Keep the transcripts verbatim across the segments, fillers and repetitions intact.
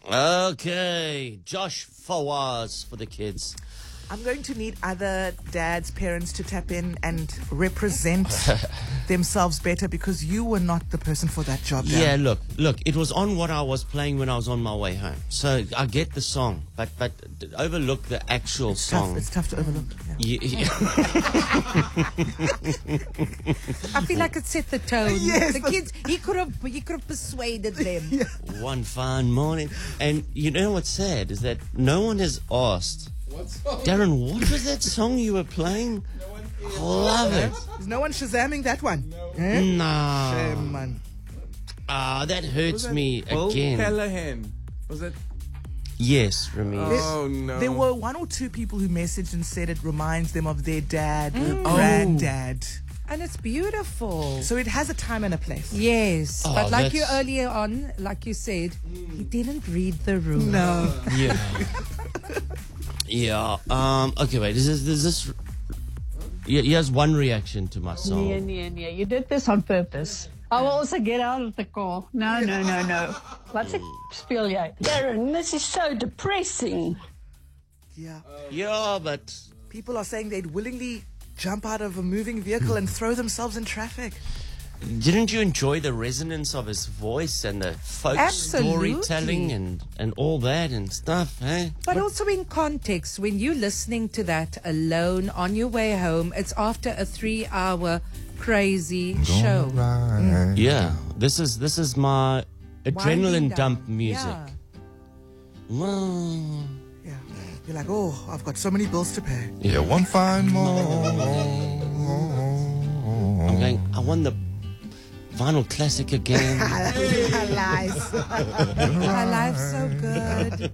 Okay, Josh Fawaz for the kids. I'm going to need other dads, parents to tap in and represent themselves better because you were not the person for that job. Yeah, Dan. look, look, it was on what I was playing when I was on my way home. So I get the song, but but overlook the actual it's song. Tough. It's tough to overlook. Yeah. Yeah. I feel like it set the tone. Yes, the kids, he could have, he could have persuaded them. Yeah. One fine morning, and you know what's sad is that no one has asked. Darren, what was that song you were playing? No I love it. Is no one shazamming that one? No. Eh? No. Shame, man. Ah, that hurts that me Will again. Callahan. Was it? Yes, Ramirez. Oh, no. There were one or two people who messaged and said it reminds them of their dad, mm. or granddad. And it's beautiful. So it has a time and a place. Yes. Oh, but like that's... you earlier on, like you said, he didn't read the room. No. Yeah. Yeah. Um. Okay. Wait. Is this? Is this? Yeah. He has one reaction to my song. Yeah, yeah, yeah. You did this on purpose. I will also get out of the car. No, no, no, no. What's a speel jy? Darren, this is so depressing. Yeah. Yeah, but people are saying they'd willingly jump out of a moving vehicle and throw themselves in traffic. Didn't you enjoy the resonance of his voice and the folk Absolutely. storytelling and, and all that and stuff, eh? But also in context, when you're listening to that alone on your way home, it's after a three-hour crazy show. Mm. Yeah, this is this is my adrenaline dump music. Yeah. Mm. Yeah, you're like, oh, I've got so many bills to pay. Yeah, one fine morning. I'm going, I won the vinyl classic again. Her life. Her life's so good.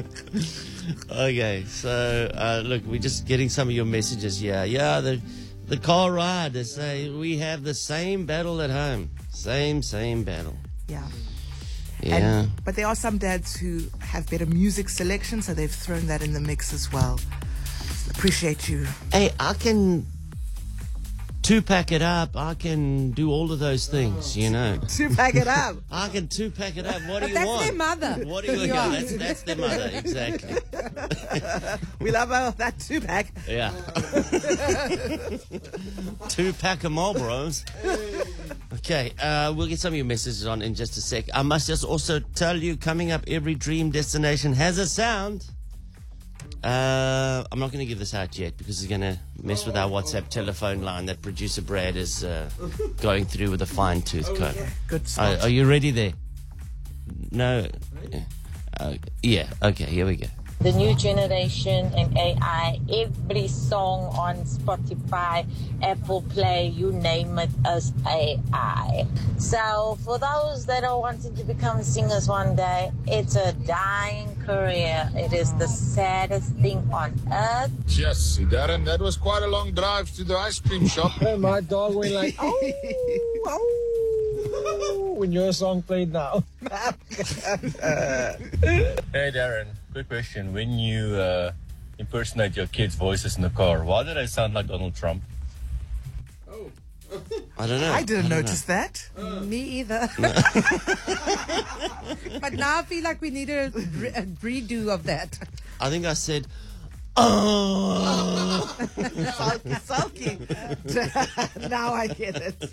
Okay, so uh, look, we're just getting some of your messages here. Yeah, the the car ride. They say we have the same battle at home. Same, same battle. Yeah. Yeah. And, but there are some dads who have better music selection, so they've thrown that in the mix as well. Appreciate you. Hey, I can two-pack it up. I can do all of those things, you know. Two-pack it up. I can two-pack it up. What do But you that's want? their mother. What do you Yeah. want? That's, that's their mother, exactly. We love our, that two-pack. Yeah. Two-pack of Marlboros. Okay, uh, we'll get some of your messages on in just a sec. I must just also tell you, coming up, every dream destination has a sound. Uh, I'm not going to give this out yet because it's going to mess with our WhatsApp telephone line that producer Brad is uh, going through with a fine-tooth comb. Okay, good spot. Uh, are you ready there? No? Uh, yeah, okay, here we go. The new generation and A I, every song on Spotify, Apple Play, you name it, is A I. So for those that are wanting to become singers one day, it's a dying career. It is the saddest thing on earth. Yes, Darren, that was quite a long drive to the ice cream shop. My dog went like, oh, oh, when your song played now. Hey, Darren. Quick question. When you uh, impersonate your kids' voices in the car, why do they sound like Donald Trump? Oh. I don't know. I didn't I don't notice know. that. Uh, Me either. But now I feel like we need a, re- a redo of that. I think I said, oh. Sulky, sulky. Now I get it.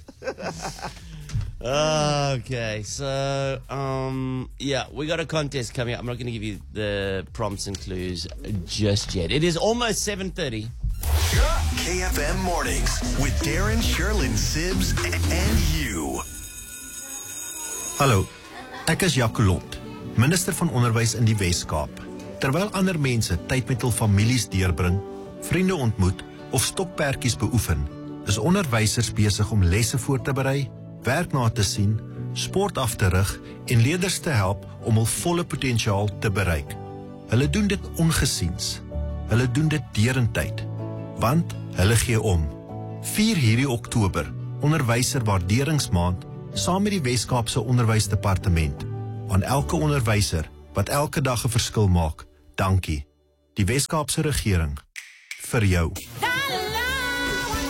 Okay, so, um, yeah, we got a contest coming up. I'm not going to give you the prompts and clues just yet. It is almost seven thirty. K F M Mornings with Darren, Sherlyn, Sibs, and you. Hallo, ek is Jacolot, minister van onderwys in die Wes-Kaap. Terwyl ander mense tyd met hul families deurbring, vriende ontmoet of stokperdjies beoefen, is onderwysers besig om lesse voor te berei, werk na te sien, sport af te rig en leerders te help om hul volle potensiaal te bereik. Hulle doen dit ongesiens. Hulle doen dit derentyd, want hulle gee om. vier hierdie Oktober, onderwyser waarderingsmaand, saam met die Wes-Kaapse Onderwysdepartement. Aan elke onderwyser wat elke dag 'n verskil maak, dankie. Die Wes-Kaapse regering, vir jou. So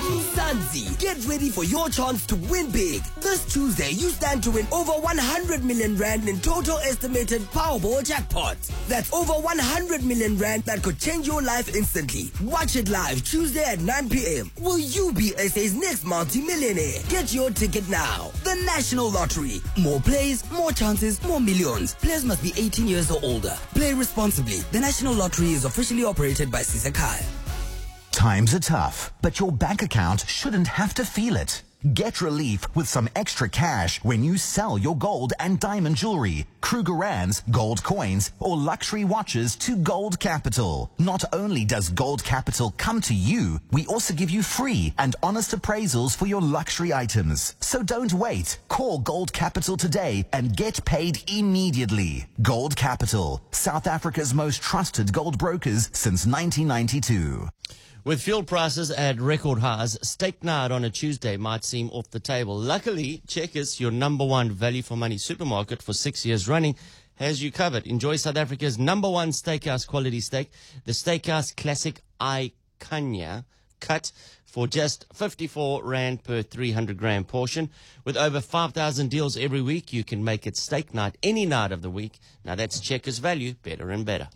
Mzansi. Get ready for your chance to win big. This Tuesday, you stand to win over one hundred million rand in total estimated Powerball jackpot. That's over one hundred million rand that could change your life instantly. Watch it live Tuesday at nine p.m. Will you be S A's next multi-millionaire? Get your ticket now. The National Lottery. More plays, more chances, more millions. Players must be eighteen years or older. Play responsibly. The National Lottery is officially operated by Sisakai. Times are tough, but your bank account shouldn't have to feel it. Get relief with some extra cash when you sell your gold and diamond jewelry, Krugerrands, gold coins, or luxury watches to Gold Capital. Not only does Gold Capital come to you, we also give you free and honest appraisals for your luxury items. So don't wait. Call Gold Capital today and get paid immediately. Gold Capital, South Africa's most trusted gold brokers since nineteen ninety-two. With fuel prices at record highs, steak night on a Tuesday might seem off the table. Luckily, Checkers, your number one value for money supermarket for six years running, has you covered. Enjoy South Africa's number one steakhouse quality steak, the Steakhouse Classic Icania cut for just fifty-four rand per three hundred gram portion. With over five thousand deals every week, you can make it steak night any night of the week. Now that's Checkers value, better and better.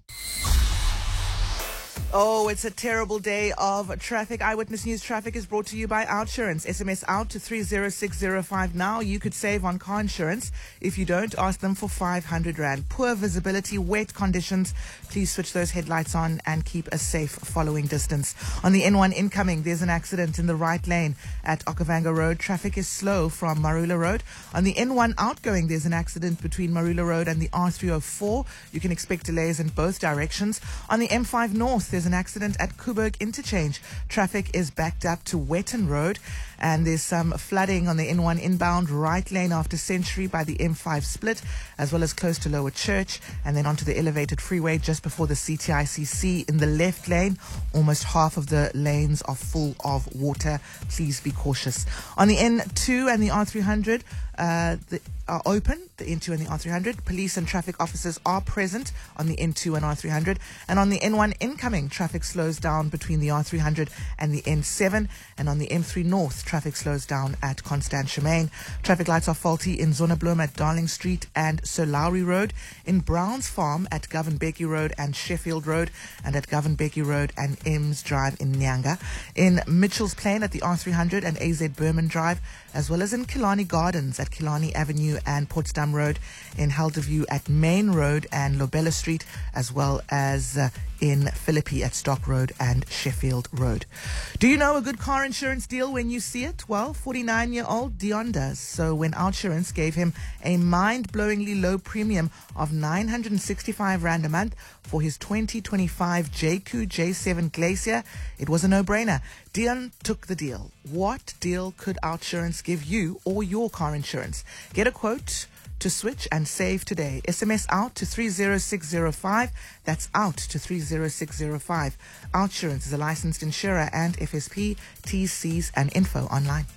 Oh, it's a terrible day of traffic. Eyewitness News traffic is brought to you by OutSurance. S M S out to three zero six zero five now. You could save on car insurance. If you don't, ask them for five hundred rand. Poor visibility, wet conditions. Please switch those headlights on and keep a safe following distance. On the N one incoming, there's an accident in the right lane at Okavanga Road. Traffic is slow from Marula Road. On the N one outgoing, there's an accident between Marula Road and the R three oh four. You can expect delays in both directions. On the M five North, there's an accident at Kuberg Interchange. Traffic is backed up to Wetton Road, and there's some flooding on the N one inbound right lane after Century by the M five split, as well as close to Lower Church, and then onto the elevated freeway just before the C T I C C in the left lane. Almost half of the lanes are full of water. Please be cautious. On the N two and the R three hundred, uh, the are open, the N two and the R three hundred. Police and traffic officers are present on the N two and R three hundred. And on the N one incoming, traffic slows down between the R three hundred and the N seven. And on the M three North, traffic slows down at Constant Shemaine. Traffic lights are faulty in Zonneblom at Darling Street and Sir Lowry Road, in Browns Farm at Govan Becky Road and Sheffield Road, and at Govan Becky Road and Ems Drive in Nyanga. In Mitchell's Plain at the R three hundred and A Z Berman Drive, as well as in Killarney Gardens at Killarney Avenue and Potsdam Road, in Helderview at Main Road and Lobella Street, as well as uh, in Philippi at Stock Road and Sheffield Road. Do you know a good car insurance deal when you see it? Well, forty-nine-year-old Dion does. So when OutSurance gave him a mind-blowingly low premium of nine hundred sixty-five rand a month for his twenty twenty-five J Q J seven Glacier, it was a no-brainer. Dion took the deal. What deal could OutSurance give you or your car insurance? Get a quote to switch and save today. S M S out to three zero six zero five. That's out to three zero six zero five. OutSurance is a licensed insurer and F S P, T Cs and info online.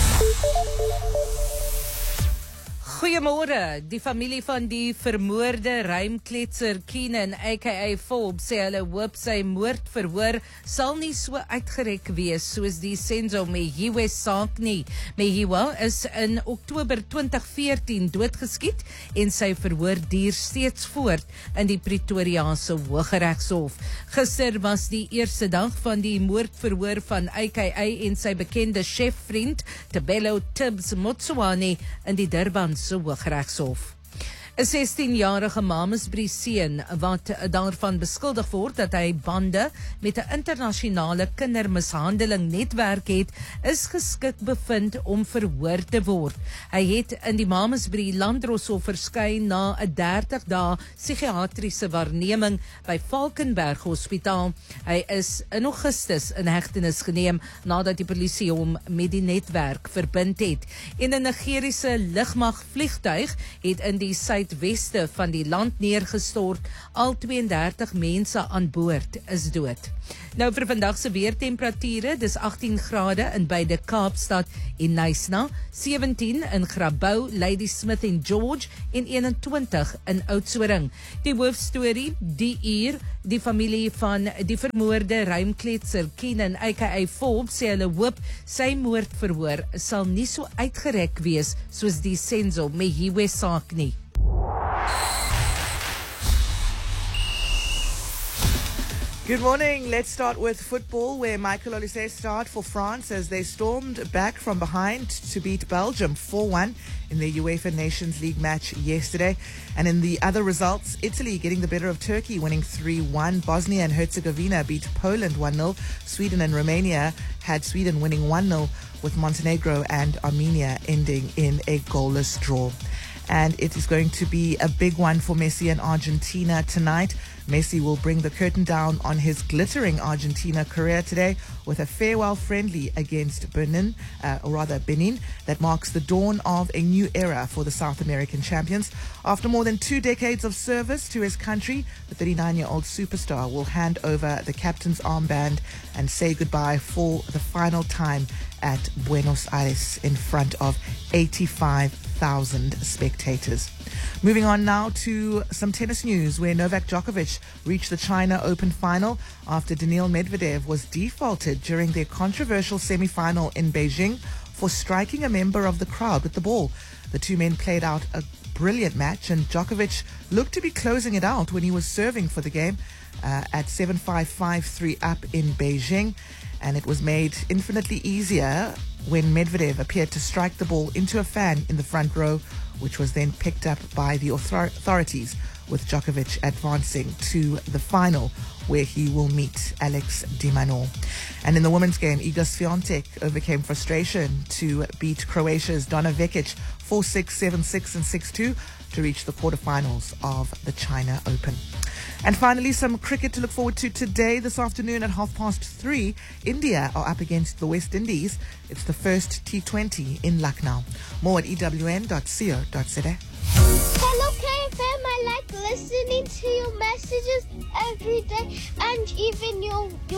Goeiemôre. Die familie van die vermoorde ruimkletser Keenan aka Forbes sê hulle hoop sy moordverhoor sal nie so uitgerek wees soos die Senzo Mehiwa saak nie. Mehiwa is in Oktober twintig veertien doodgeskiet en sy verhoor duur steeds voort in die Pretoriaanse Hooggeregshof. Gister was die eerste dag van die moordverhoor van aka en sy bekende chefvriend Tebelo Tibbs Motsoane in die Durban se Hooggeregshof. 'n sestienjarige Mamasbury seun wat daarvan beskuldig word dat hy bande met 'n internasionale kindermishandeling netwerk het, is geskik bevind om verhoor te word. Hy het in die Mamasbury Landdroshof verskyn na 'n dertig dae psigiatriese waarneming by Valkenberg Hospitaal. Hy is in Augustus in hegtenis geneem nadat die polisie hom met die netwerk verbind het. En 'n Nigeriese lugmag vliegtuig het in die Suid suidweste van die land neergestort. Al tweeëndertig mense aan boord is dood. Nou vir vandag se weertemperature, dis agttien grade in beide Kaapstad en Knysna, sewentien in Grabouw, Ladysmith en George en eenentwintig in Oudtshoorn. Die hoofstorie, die uur, die familie van die vermoorde ruimkletser Keenan aka Forbes sê hulle hoop sy moordverhoor sal nie so uitgerek wees soos die Senzo Mehiwe saak nie. Good morning. Let's start with football, where Michael Olise started for France as they stormed back from behind to beat Belgium four one in the UEFA Nations League match yesterday. And in the other results, Italy getting the better of Turkey, winning three one. Bosnia and Herzegovina beat Poland one nil. Sweden and Romania had Sweden winning one nil, with Montenegro and Armenia ending in a goalless draw. And it is going to be a big one for Messi and Argentina tonight. Messi will bring the curtain down on his glittering Argentina career today with a farewell friendly against Benin, uh, or rather Benin, that marks the dawn of a new era for the South American champions. After more than two decades of service to his country, the thirty-nine-year-old superstar will hand over the captain's armband and say goodbye for the final time at Buenos Aires in front of eighty-five thousand spectators. Moving on now to some tennis news, where Novak Djokovic reached the China Open final after Daniil Medvedev was defaulted during their controversial semi-final in Beijing for striking a member of the crowd with the ball. The two men played out a brilliant match, and Djokovic looked to be closing it out when he was serving for the game uh, at seven five, five three up in Beijing. And it was made infinitely easier when Medvedev appeared to strike the ball into a fan in the front row, which was then picked up by the author- authorities, with Djokovic advancing to the final, where he will meet Alex de Minaur. And in the women's game, Iga Swiatek overcame frustration to beat Croatia's Donna Vekic four six, seven six and six two to reach the quarterfinals of the China Open. And finally, some cricket to look forward to today. This afternoon at half past three, India are up against the West Indies. It's the first T twenty in Lucknow. More at e w n dot co dot z a. Hello K F M, I like listening to your messages every day, and even your, your